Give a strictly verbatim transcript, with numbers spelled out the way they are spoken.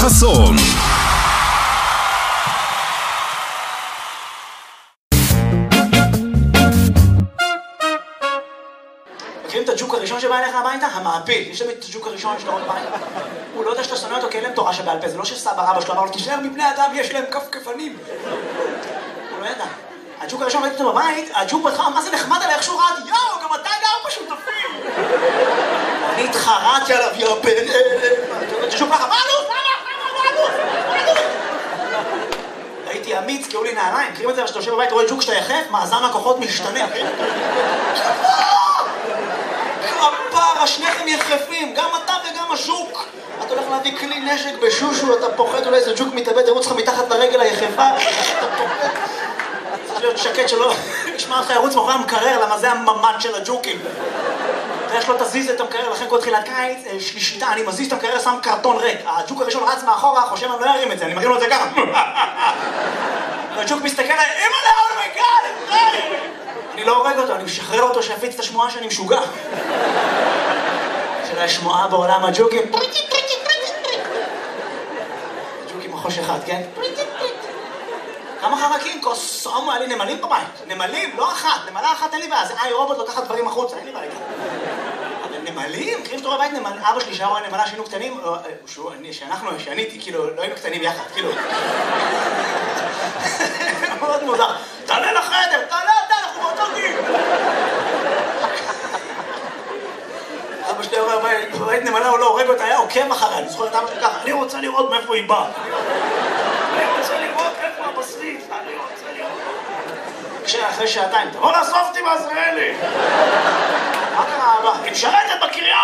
חסון. מכירים את הג'וק הראשון שבא אליך הביתה? המעפיל. יש תמיד את הג'וק הראשון שאתה רואה בבית. הוא לא יודע שאתה שונא אותו כי אין להם תורה שבעל פה. זה לא שסבא רבא שלו אמר לו, תישאר מבני אדם, יש להם כפכפנים. הוא לא ידע. הג'וק הראשון ראיתי אותו בבית, הג'וק בך, מה זה נחמד עליי, איך שהוא רעד, יואו, גם אתה גר בשותפים. אני התחרעתי עליו, יואו, בן... הג'וק ככה, מה עלות? מה עלות? הייתי אמיץ, כי היו לי נעליים. מכירים את זה, כשאתה יושב בבית, רואה ג'וק שאתה יחף, מאזן הכוחות משתנה. כפרה, שניכם יחפים, גם אתה וגם הז'וק. אתה הולך להביא כלי נשק בשושו, אתה פוחד, אולי איזה ג'וק מתאבד, ירוץ לך מתחת לרגל היחפה. אתה פוחד. צריך להיות שקט שלא ישמע אותך ירוץ מאחורי המקרר, למה זה הממד של הג'וקים. ואיך שלא תזיז את המקרר, לכן כל תחילת קיץ, שלישיתה, אני מזיז את המקרר, שם קרטון ריק. הג'וק הראשון רץ מאחורה, חושב אני לא ירים את זה, אני מרים לו את זה ככה. והג'וק מסתכל עליי, אימא'לה, אומייגאד, אני לא הורג אותו, אני משחרר אותו שיפיץ את השמועה שאני משוגע. של השמועה בעולם הג'וקים. ג'וקים מחוש אחד, כן? כמה חרקים? קוסומו, היה לי נמלים בבית. נמלים, לא אחת. נמלה אחת אין לי בעיה. זה איי רובוט לוקחת דברים החוצה, אין לי בעיה. אבל נמלים? מכירים שאתה רואה בבית נמל... אבא שלי שהיה רואה נמלה שהיינו קטנים, שאנחנו, שעניתי, כאילו, לא היינו קטנים יחד, כאילו. מאוד מוזר. תעלה לחדר, תעלה אתה, אנחנו באותו גיל. אבא שלי רואה בבית נמלה, הוא לא הורג אותה, היה עוקב אחריה. אני זוכר את אבא שלי ככה, אני רוצה לראות מאיפה היא באה. אני רוצה לראות איפה הבשריף, אני רוצה לראות. כשאחרי שעתיים, תבוא לאסוף אותי בעזריאלי. מה קרה אבא? היא משרתת בקריה!